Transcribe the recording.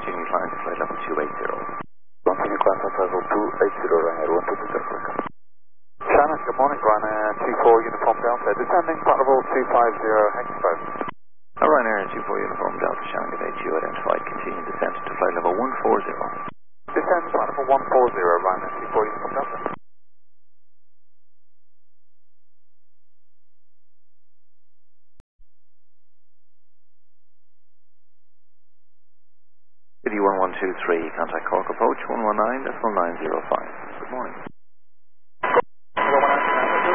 continue climb to flight level 280. Continue climb to flight level 280, Ryanair 120. Shannon, good morning, Ryanair 24 Uniform Delta, descending flight level 250 Hexpo. Ryanair 24 Uniform Delta, Shannon, good day to you, identified, continue descent to flight level 140. Descend flight level 140, Ryanair 24 Uniform Delta. City 1123, contact Cork approach 119.905. Good morning.